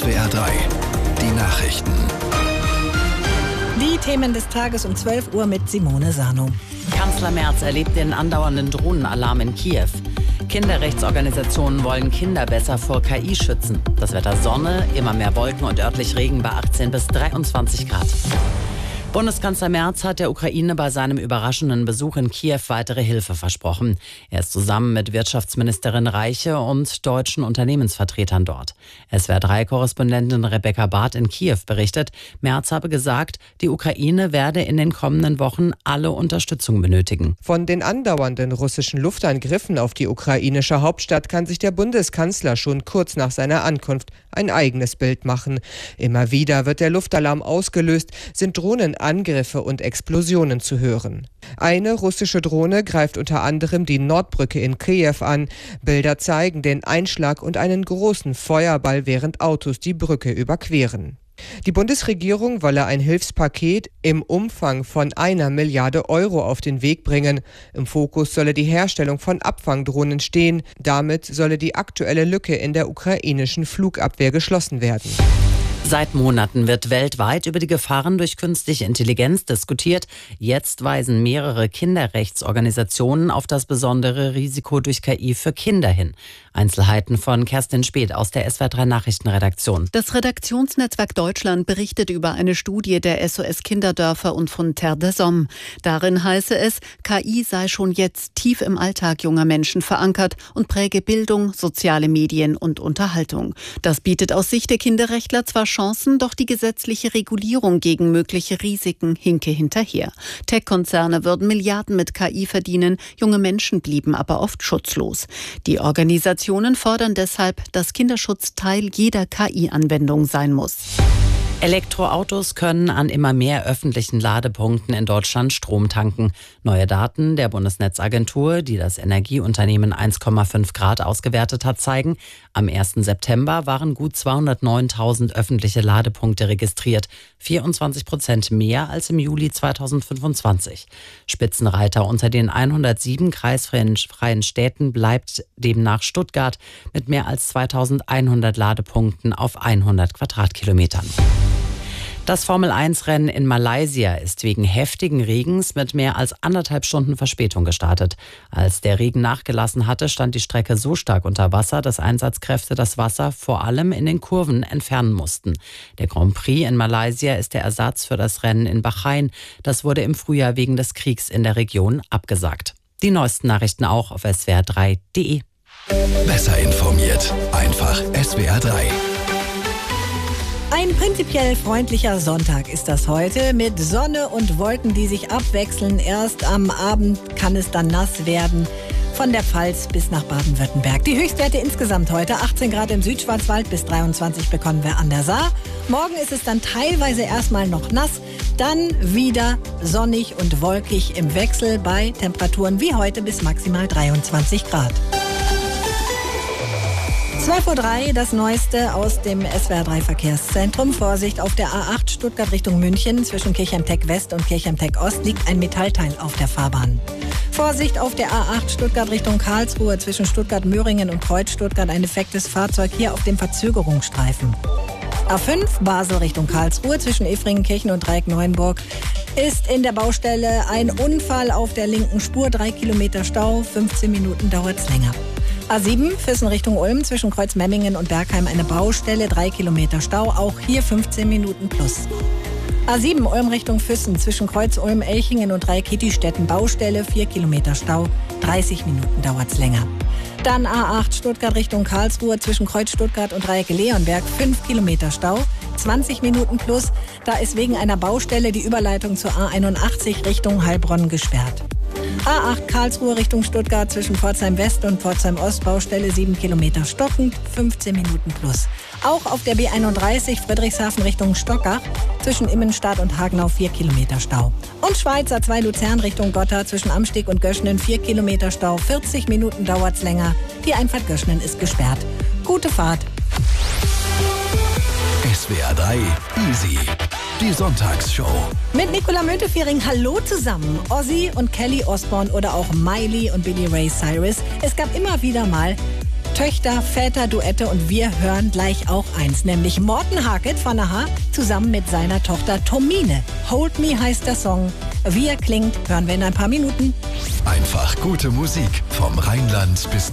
SWR 3, die Nachrichten. Die Themen des Tages um 12 Uhr mit Simone Sano. Kanzler Merz erlebt den andauernden Drohnenalarm in Kiew. Kinderrechtsorganisationen wollen Kinder besser vor KI schützen. Das Wetter Sonne, immer mehr Wolken und örtlich Regen bei 18 bis 23 Grad. Bundeskanzler Merz hat der Ukraine bei seinem überraschenden Besuch in Kiew weitere Hilfe versprochen. Er ist zusammen mit Wirtschaftsministerin Reiche und deutschen Unternehmensvertretern dort. SWR3-Korrespondentin Rebecca Barth in Kiew berichtet, Merz habe gesagt, die Ukraine werde in den kommenden Wochen alle Unterstützung benötigen. Von den andauernden russischen Luftangriffen auf die ukrainische Hauptstadt kann sich der Bundeskanzler schon kurz nach seiner Ankunft ein eigenes Bild machen. Immer wieder wird der Luftalarm ausgelöst, sind Drohnenangriffe und Explosionen zu hören. Eine russische Drohne greift unter anderem die Nordbrücke in Kiew an. Bilder zeigen den Einschlag und einen großen Feuerball, während Autos die Brücke überqueren. Die Bundesregierung wolle ein Hilfspaket im Umfang von 1 Milliarde Euro auf den Weg bringen. Im Fokus solle die Herstellung von Abfangdrohnen stehen. Damit solle die aktuelle Lücke in der ukrainischen Flugabwehr geschlossen werden. Seit Monaten wird weltweit über die Gefahren durch künstliche Intelligenz diskutiert. Jetzt weisen mehrere Kinderrechtsorganisationen auf das besondere Risiko durch KI für Kinder hin. Einzelheiten von Kerstin Speth aus der SWR3 Nachrichtenredaktion. Das Redaktionsnetzwerk Deutschland berichtet über eine Studie der SOS Kinderdörfer und von Terre des Hommes. Darin heiße es, KI sei schon jetzt tief im Alltag junger Menschen verankert und präge Bildung, soziale Medien und Unterhaltung. Das bietet aus Sicht der Kinderrechtler zwar Chancen, doch die gesetzliche Regulierung gegen mögliche Risiken hinke hinterher. Tech-Konzerne würden Milliarden mit KI verdienen, junge Menschen blieben aber oft schutzlos. Die Organisationen fordern deshalb, dass Kinderschutz Teil jeder KI-Anwendung sein muss. Elektroautos können an immer mehr öffentlichen Ladepunkten in Deutschland Strom tanken. Neue Daten der Bundesnetzagentur, die das Energieunternehmen 1,5 Grad ausgewertet hat, zeigen, am 1. September waren gut 209.000 öffentliche Ladepunkte registriert, 24% mehr als im Juli 2025. Spitzenreiter unter den 107 kreisfreien Städten bleibt demnach Stuttgart mit mehr als 2.100 Ladepunkten auf 100 Quadratkilometern. Das Formel-1-Rennen in Malaysia ist wegen heftigen Regens mit mehr als 1,5 Stunden Verspätung gestartet. Als der Regen nachgelassen hatte, stand die Strecke so stark unter Wasser, dass Einsatzkräfte das Wasser vor allem in den Kurven entfernen mussten. Der Grand Prix in Malaysia ist der Ersatz für das Rennen in Bahrain. Das wurde im Frühjahr wegen des Kriegs in der Region abgesagt. Die neuesten Nachrichten auch auf swr3.de. Besser informiert, einfach SWR 3. Ein prinzipiell freundlicher Sonntag ist das heute mit Sonne und Wolken, die sich abwechseln. Erst am Abend kann es dann nass werden. Von der Pfalz bis nach Baden-Württemberg. Die Höchstwerte insgesamt heute 18 Grad im Südschwarzwald bis 23 bekommen wir an der Saar. Morgen ist es dann teilweise erstmal noch nass, dann wieder sonnig und wolkig im Wechsel bei Temperaturen wie heute bis maximal 23 Grad. 12.03 Uhr, das Neueste aus dem SWR3 Verkehrszentrum. Vorsicht, auf der A8 Stuttgart Richtung München. Zwischen Kirchheim-Tech West und Kirchheim-Tech Ost liegt ein Metallteil auf der Fahrbahn. Vorsicht, auf der A8 Stuttgart Richtung Karlsruhe. Zwischen Stuttgart-Möhringen und Kreuz-Stuttgart ein defektes Fahrzeug hier auf dem Verzögerungsstreifen. A5 Basel Richtung Karlsruhe. Zwischen Efringenkirchen und Dreieck-Neuenburg ist in der Baustelle ein Unfall auf der linken Spur. 3 Kilometer Stau, 15 Minuten dauert es länger. A7 Füssen Richtung Ulm, zwischen Kreuzmemmingen und Bergheim eine Baustelle, 3 Kilometer Stau, auch hier 15 Minuten plus. A7 Ulm Richtung Füssen, zwischen Kreuz Ulm, Elchingen und Dreieck-Hittistetten Baustelle, 4 Kilometer Stau, 30 Minuten dauert's länger. Dann A8 Stuttgart Richtung Karlsruhe, zwischen Kreuz Stuttgart und Dreieck-Leonberg, 5 Kilometer Stau, 20 Minuten plus. Da ist wegen einer Baustelle die Überleitung zur A81 Richtung Heilbronn gesperrt. A8 Karlsruhe Richtung Stuttgart, zwischen Pforzheim West und Pforzheim Ost Baustelle, 7 Kilometer stockend, 15 Minuten plus. Auch auf der B31 Friedrichshafen Richtung Stockach, zwischen Immenstadt und Hagenau 4 Kilometer Stau. Und Schweiz A2 Luzern Richtung Gotha, zwischen Amsteg und Göschnen 4 Kilometer Stau, 40 Minuten dauert's länger. Die Einfahrt Göschnen ist gesperrt. Gute Fahrt. SWR 3 Easy. Die Sonntagsshow. Mit Nicola Müntefering, hallo zusammen. Ozzy und Kelly Osbourne oder auch Miley und Billy Ray Cyrus. Es gab immer wieder mal Töchter, Väter, Duette und wir hören gleich auch eins, nämlich Morten Harket von Aha zusammen mit seiner Tochter Tomine. Hold Me heißt der Song. Wie er klingt, hören wir in ein paar Minuten. Einfach gute Musik vom Rheinland bis